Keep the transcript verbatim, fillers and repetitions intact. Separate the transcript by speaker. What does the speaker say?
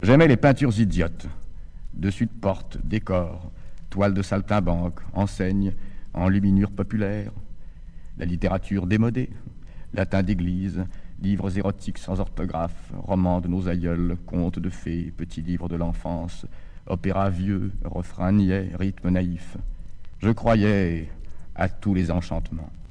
Speaker 1: J'aimais les peintures idiotes, dessus de portes, décors, toiles de saltimbanque, enseignes, enluminures populaires, la littérature démodée, latin d'église, livres érotiques sans orthographe, romans de nos aïeuls, contes de fées, petits livres de l'enfance, opéras vieux, refrains niais, rythmes naïfs. Je croyais à tous les enchantements.